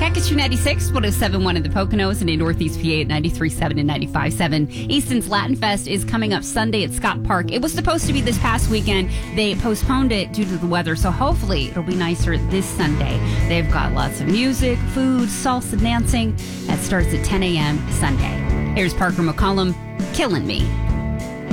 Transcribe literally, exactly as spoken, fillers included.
back at you ninety-six, one oh seven point one in the Poconos and in Northeast P A at ninety-three point seven and ninety-five point seven. Easton's Latin Fest is coming up Sunday at Scott Park. It was supposed to be this past weekend. They postponed it due to the weather, so hopefully it'll be nicer this Sunday. They've got lots of music, food, salsa dancing. That starts at ten a.m. Sunday. Here's Parker McCollum, Killing Me.